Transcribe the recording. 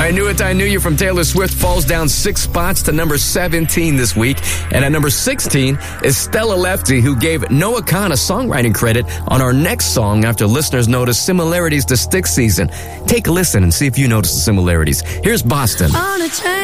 I Knew It, I Knew You from Taylor Swift falls down 6 spots to number 17 this week. And at number 16 is Stella Lefty, who gave Noah Kahan a songwriting credit on our next song after listeners noticed similarities to Styx Season. Take a listen and see if you notice the similarities. Here's Boston.